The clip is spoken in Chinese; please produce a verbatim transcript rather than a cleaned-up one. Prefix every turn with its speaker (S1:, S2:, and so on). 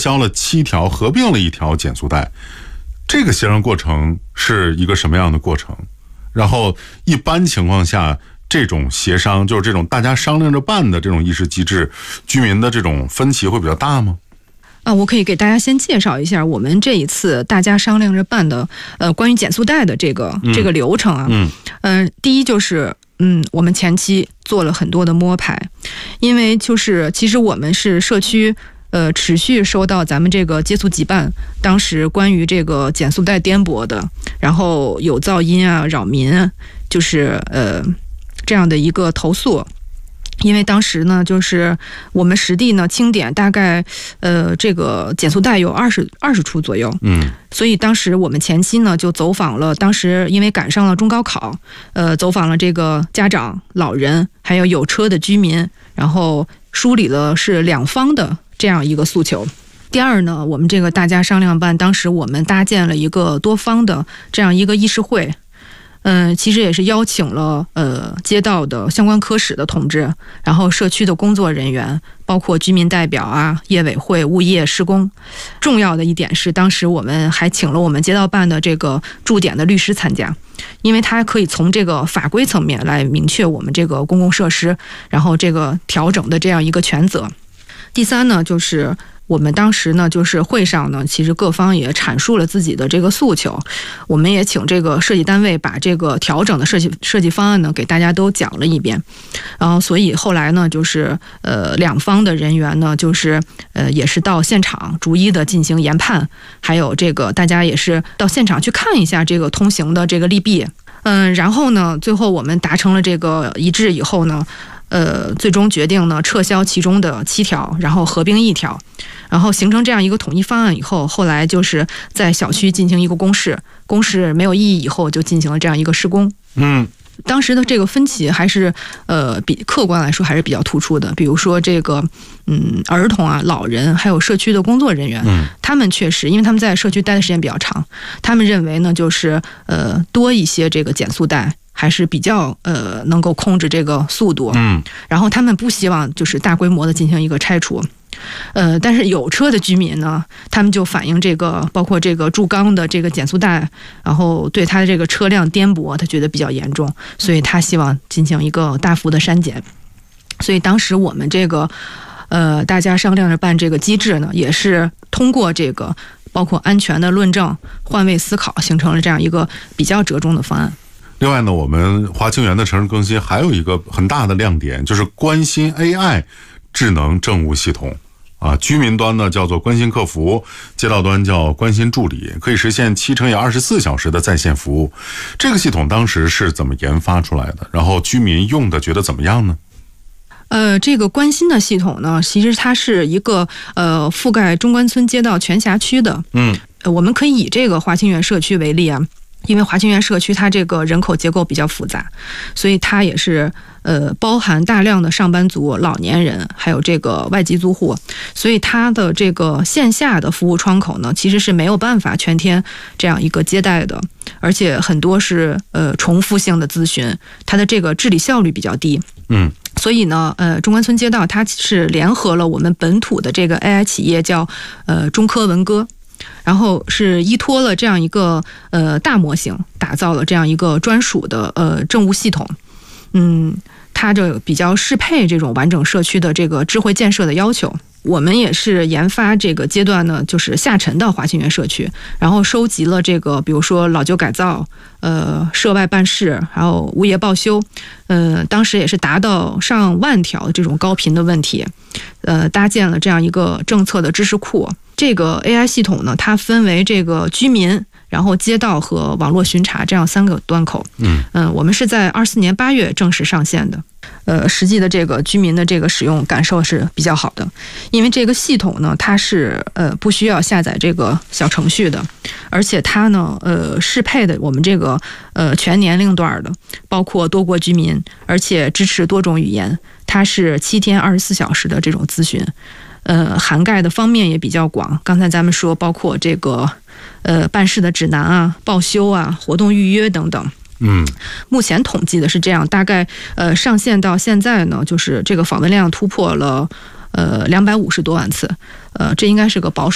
S1: 销了七条，合并了一条减速带。这个协商过程是一个什么样的过程？然后一般情况下，这种协商就是这种大家商量着办的这种议事机制，居民的这种分歧会比较大吗？
S2: 啊，我可以给大家先介绍一下我们这一次大家商量着办的呃关于减速带的这个、嗯、这个流程啊。嗯，呃，第一就是嗯，我们前期做了很多的摸排，因为就是其实我们是社区呃持续收到咱们这个接速集办当时关于这个减速带颠簸的，然后有噪音啊、扰民啊，就是呃这样的一个投诉。因为当时呢，就是我们实地呢清点，大概呃这个减速带有二十二十处左右，嗯，所以当时我们前期呢就走访了，当时因为赶上了中高考，呃，走访了这个家长、老人，还有有车的居民，然后梳理了是两方的这样一个诉求。第二呢，我们这个大家商量办，当时我们搭建了一个多方的这样一个议事会。嗯，其实也是邀请了呃街道的相关科室的同志，然后社区的工作人员，包括居民代表啊、业委会、物业、施工。重要的一点是，当时我们还请了我们街道办的这个驻点的律师参加，因为他可以从这个法规层面来明确我们这个公共设施，然后这个调整的这样一个权责。第三呢，就是我们当时呢，就是会上呢，其实各方也阐述了自己的这个诉求，我们也请这个设计单位把这个调整的设计设计方案呢给大家都讲了一遍，然后所以后来呢，就是呃两方的人员呢，就是呃也是到现场逐一的进行研判，还有这个大家也是到现场去看一下这个通行的这个利弊，嗯，然后呢，最后我们达成了这个一致以后呢。呃，最终决定呢撤销其中的七条，然后合并一条，然后形成这样一个统一方案以后，后来就是在小区进行一个公示，公示没有异议以后，就进行了这样一个施工。嗯，当时的这个分歧还是呃比客观来说还是比较突出的，比如说这个嗯儿童啊、老人还有社区的工作人员，嗯，他们确实因为他们在社区待的时间比较长，他们认为呢就是呃多一些这个减速带。还是比较呃能够控制这个速度，嗯，然后他们不希望就是大规模的进行一个拆除，呃，但是有车的居民呢，他们就反映这个包括这个柱钢的这个减速带，然后对他的这个车辆颠簸，他觉得比较严重，所以他希望进行一个大幅的删减。所以当时我们这个呃大家商量着办这个机制呢，也是通过这个包括安全的论证、换位思考，形成了这样一个比较折中的方案。
S1: 另外呢，我们华清园的城市更新还有一个很大的亮点，就是关心 A I 智能政务系统啊，居民端呢叫做关心客服，街道端叫关心助理，可以实现七乘以二十四小时的在线服务。这个系统当时是怎么研发出来的？然后居民用的觉得怎么样呢？
S2: 呃，这个关心的系统呢，其实它是一个呃覆盖中关村街道全辖区的。嗯，呃、我们可以以这个华清园社区为例啊。因为华清园社区它这个人口结构比较复杂，所以它也是呃包含大量的上班族、老年人，还有这个外籍租户，所以它的这个线下的服务窗口呢，其实是没有办法全天这样一个接待的，而且很多是呃重复性的咨询，它的这个治理效率比较低。嗯。所以呢，呃，中关村街道它是联合了我们本土的这个 A I 企业叫呃中科文歌。然后是依托了这样一个呃大模型，打造了这样一个专属的呃政务系统，嗯，它这比较适配这种完整社区的这个智慧建设的要求。我们也是研发这个阶段呢，就是下沉到华清园社区，然后收集了这个比如说老旧改造、呃涉外办事，还有物业报修，呃，当时也是达到上万条这种高频的问题，呃，搭建了这样一个政策的知识库。这个 A I 系统呢，它分为这个居民，然后街道和网络巡查这样三个端口。嗯嗯，我们是在二四年八月正式上线的。呃，实际的这个居民的这个使用感受是比较好的，因为这个系统呢，它是呃不需要下载这个小程序的，而且它呢呃适配的我们这个呃全年龄段的，包括多国居民，而且支持多种语言，它是七天二十四小时的这种咨询。呃，涵盖的方面也比较广。刚才咱们说，包括这个呃办事的指南啊、报修啊、活动预约等等。嗯，目前统计的是这样，大概呃上线到现在呢，就是这个访问量突破了呃两百五十多万次，呃，这应该是个保守。